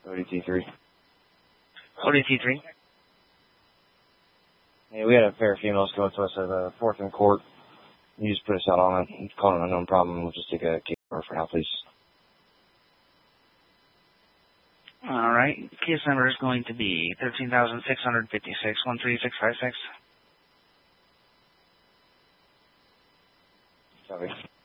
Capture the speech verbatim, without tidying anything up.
O D T three. O D T three. Hey, we had a pair of females go to us at uh, fourth and Court. You just put us out on it. Call it an unknown problem. We'll just take a case for now, please. All right. Case number is going to be thirteen thousand six hundred fifty-six, one three six five six. Copy.